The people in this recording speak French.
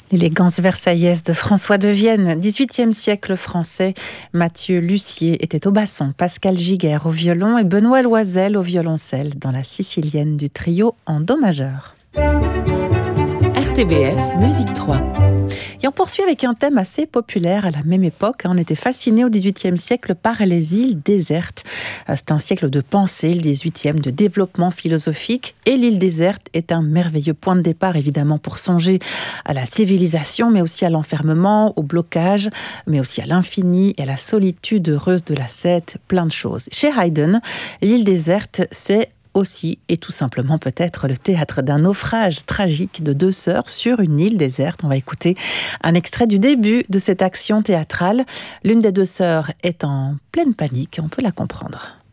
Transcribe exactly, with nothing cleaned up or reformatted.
L'élégance versaillaise de François de Vienne, dix-huitième siècle français. Mathieu Lussier était au basson, Pascal Giguère au violon et Benoît Loisel au violoncelle dans la sicilienne du trio en do majeur. R T B F Musique trois. Et on poursuit avec un thème assez populaire à la même époque. On était fasciné au dix-huitième siècle par les îles désertes. C'est un siècle de pensée, le dix-huitième, de développement philosophique. Et l'île déserte est un merveilleux point de départ, évidemment, pour songer à la civilisation, mais aussi à l'enfermement, au blocage, mais aussi à l'infini et à la solitude heureuse de la Cète, plein de choses. Chez Haydn, l'île déserte, c'est aussi et tout simplement peut-être le théâtre d'un naufrage tragique de deux sœurs sur une île déserte. On va écouter un extrait du début de cette action théâtrale. L'une des deux sœurs est en pleine panique, on peut la comprendre.